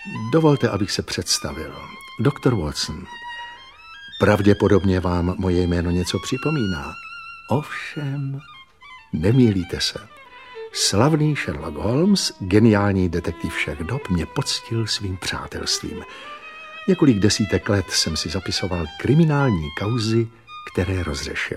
Dovolte, abych se představil. Doktor Watson. Pravděpodobně vám moje jméno něco připomíná. Ovšem, nemýlíte se. Slavný Sherlock Holmes, geniální detektiv všech dob, mě poctil svým přátelstvím. Několik desítek let jsem si zapisoval kriminální kauzy, které rozřešil.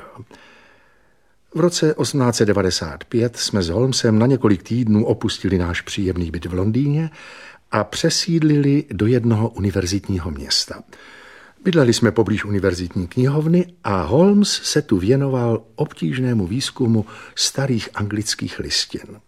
V roce 1895 jsme s Holmesem na několik týdnů opustili náš příjemný byt v Londýně a přesídlili do jednoho univerzitního města. Bydleli jsme poblíž univerzitní knihovny a Holmes se tu věnoval obtížnému výzkumu starých anglických listin.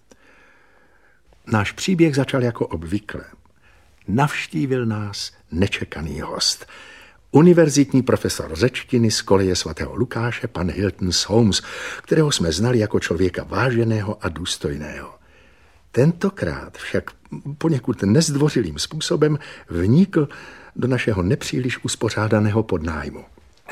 Náš příběh začal jako obvykle. Navštívil nás nečekaný host. Univerzitní profesor řečtiny z koleje svatého Lukáše, pan Hilton Soames, kterého jsme znali jako člověka váženého a důstojného. Tentokrát však poněkud nezdvořilým způsobem vnikl do našeho nepříliš uspořádaného podnájmu.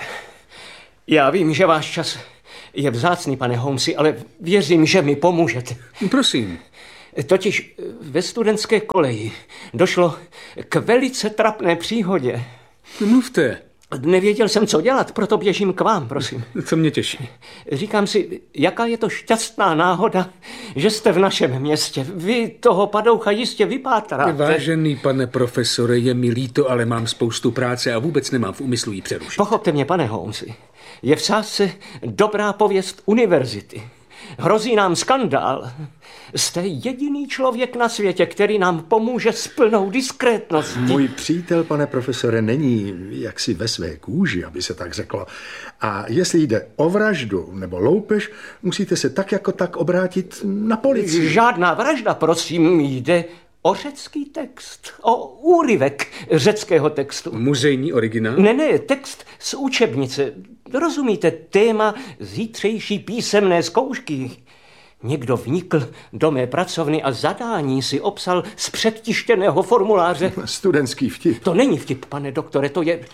Já vím, že váš čas je vzácný, pane Holmesi, ale věřím, že mi pomůžete. Prosím. Totiž ve studentské koleji došlo k velice trapné příhodě. Mluvte. Nevěděl jsem, co dělat, proto běžím k vám, prosím. Co mě těší. Říkám si, jaká je to šťastná náhoda, že jste v našem městě. Vy toho padoucha jistě vypátráte. Vážený pane profesore, je mi líto, ale mám spoustu práce a vůbec nemám v úmyslu jí přerušit. Pochopte mě, pane Holmesi. Je v sázce dobrá pověst univerzity. Hrozí nám skandál. Jste jediný člověk na světě, který nám pomůže s plnou diskrétností. Můj přítel, pane profesore, není jaksi ve své kůži, aby se tak řeklo. A jestli jde o vraždu nebo loupež, musíte se tak jako tak obrátit na policii. Žádná vražda, prosím, jde o řecký text, o úryvek řeckého textu. Muzejní originál? Ne, text z učebnice. Rozumíte, téma zítřejší písemné zkoušky. Někdo vnikl do mé pracovny a zadání si obsal z předtištěného formuláře. Studentský vtip. To není vtip, pane doktore, to je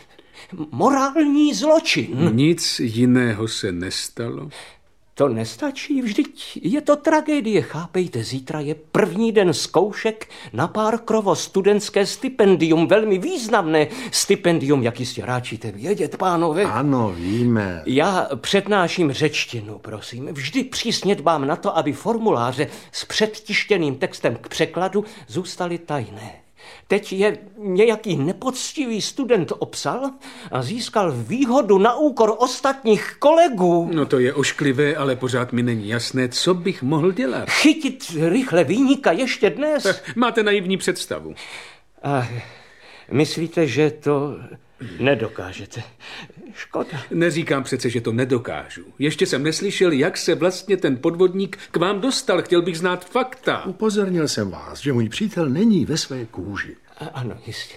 morální zločin. Nic jiného se nestalo? To nestačí, vždyť je to tragédie. Chápejte, zítra je první den zkoušek na Parkerovo studentské stipendium, velmi významné stipendium, jak jistě ráčíte vědět, pánové. Ano, víme. Já přednáším řečtinu, prosím. Vždy přísně dbám na to, aby formuláře s předtištěným textem k překladu zůstaly tajné. Teď je nějaký nepoctivý student obsal a získal výhodu na úkor ostatních kolegů. No to je ošklivé, ale pořád mi není jasné, co bych mohl dělat. Chytit rychle viníka ještě dnes? Máte naivní představu. A myslíte, že to nedokážete? Škoda. Neříkám přece, že to nedokážu. Ještě jsem neslyšel, jak se vlastně ten podvodník k vám dostal. Chtěl bych znát fakta. Upozornil jsem vás, že můj přítel není ve své kůži. Ano, jistě.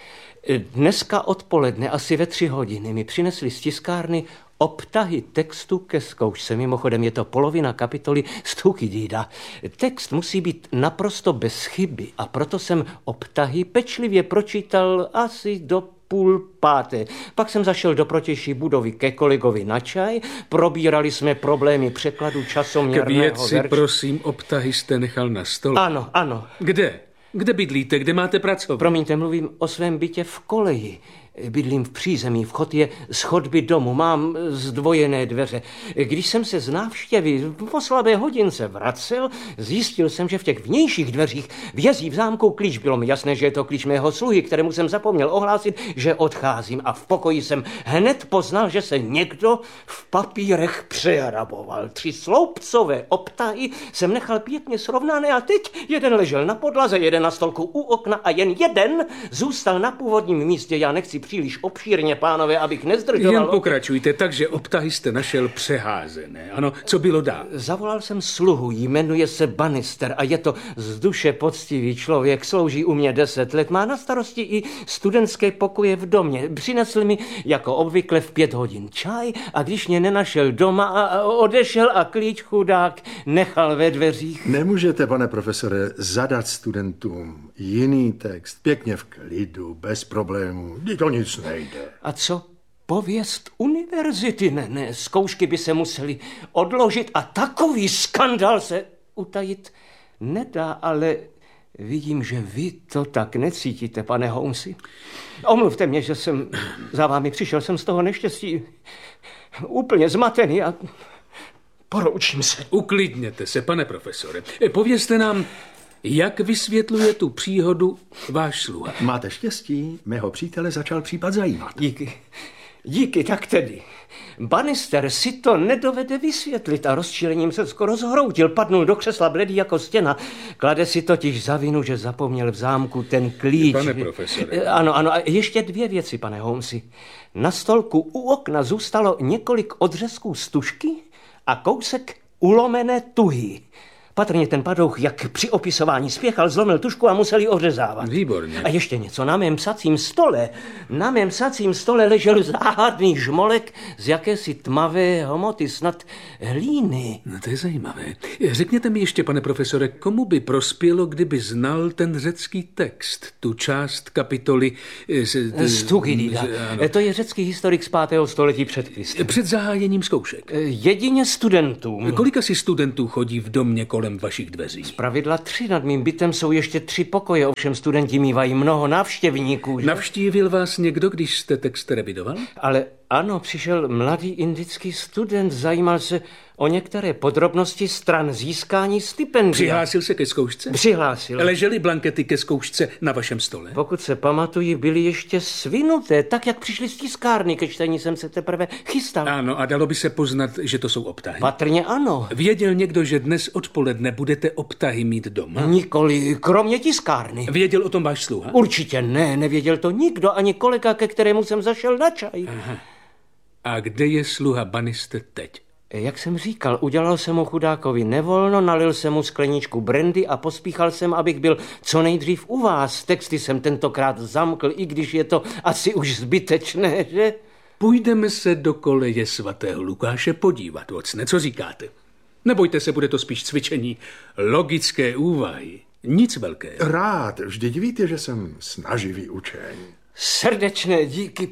Dneska odpoledne asi ve 3 hodiny mi přinesli z tiskárny obtahy textu ke zkoušce. Mimochodem je to polovina kapitoly z Thukydida. Text musí být naprosto bez chyby a proto jsem obtahy pečlivě pročítal asi do 4:30. Pak jsem zašel do protější budovy ke kolegovi na čaj, probírali jsme problémy překladu časoměrného verše. K věci, prosím, obtahy jste nechal na stole. Ano. Kde? Kde bydlíte? Kde máte pracovat? Promiňte, mluvím o svém bytě v koleji. Bydlím v přízemí, vchod je z chodby domu, mám zdvojené dveře. Když jsem se z návštěvy po slabé hodince vracel, zjistil jsem, že v těch vnějších dveřích vězí v zámku klíč. Bylo mi jasné, že je to klíč mého sluhy, kterému jsem zapomněl ohlásit, že odcházím. A v pokoji jsem hned poznal, že se někdo v papírech přehraboval. 3 sloupcové obtahy jsem nechal pěkně srovnané a teď jeden ležel na podlaze, jeden na stolku u okna a jen jeden zůstal na původním místě. Já nechci příliš obšírně, pánové, abych nezdržoval. Jen pokračujte, takže obtahy jste našel přeházené. Ano, co bylo dál? Zavolal jsem sluhu, jmenuje se Bannister a je to z duše poctivý člověk, slouží u mě 10 let, má na starosti i studentské pokoje v domě. Přinesl mi jako obvykle v 5 hodin čaj a když mě nenašel doma a odešel a klíč chudák nechal ve dveřích. Nemůžete, pane profesore, zadat studentům jiný text, pěkně v klidu, bez problémů. To nic nejde. A co pověst univerzity? Ne, zkoušky by se musely odložit a takový skandál se utajit nedá, ale Vidím, že vy to tak necítíte, pane Holmesi. Omluvte mě, že jsem za vámi přišel. Jsem z toho neštěstí úplně zmatený a poroučím se. Uklidněte se, pane profesore. Povězte nám, jak vysvětluje tu příhodu váš sluha. Máte štěstí, mého přítele začal případ zajímat. Díky, tak tedy. Bannister si to nedovede vysvětlit a rozčilením se skoro zhroutil. Padnul do křesla bledý jako stěna. Klade si totiž za vinu, že zapomněl v zámku ten klíč. Pane profesore. Ano, a ještě 2 věci, pane Holmesi. Na stolku u okna zůstalo několik odřezků stužky a kousek ulomené tuhy. Patrně ten padouch, jak při opisování spěchal, zlomil tužku a musel ji ořezávat. Výborně. A ještě něco, na mém psacím stole ležel záhadný žmolek z jakési tmavé hmoty, snad hlíny. No to je zajímavé. Řekněte mi ještě, pane profesore, komu by prospělo, kdyby znal ten řecký text, tu část kapitoly Z Thukydida. To je řecký historik z 5. století před Kristem. před zahájením zkoušek. Jedině studentům. Kolik asi studentů chodí v domě kolem vašich dveří? Pravidla 3, nad mým bytem jsou ještě 3 pokoje, ovšem studenti mívají mnoho návštěvníků. Že? Navštívil vás někdo, když jste text revidoval? Ale ano, přišel mladý indický student, zajímal se o některé podrobnosti stran získání stipendia. Přihlásil se ke zkoušce? Přihlásil. Ležely blankety ke zkoušce na vašem stole? Pokud se pamatuji, byly ještě svinuté, tak jak přišli z tiskárny, ke čtení jsem se teprve chystal. Ano, a dalo by se poznat, že to jsou obtahy. Patrně ano. Věděl někdo, že dnes odpoledne budete obtahy mít doma? Nikoli, kromě tiskárny. Věděl o tom váš sluha? Určitě ne, nevěděl to nikdo, ani kolega, ke kterému jsem zašel na čaj. Aha. A kde je sluha Bannister teď? Jak jsem říkal, udělal jsem mu chudákovi nevolno, nalil jsem mu skleničku brandy a pospíchal jsem, abych byl co nejdřív u vás. Texty jsem tentokrát zamkl, i když je to asi už zbytečné, že? Půjdeme se do koleje svatého Lukáše podívat, Watson. Co říkáte? Nebojte se, bude to spíš cvičení logické úvahy. Nic velkého. Rád, vždyť víte, že jsem snaživý učeň. Srdečné díky,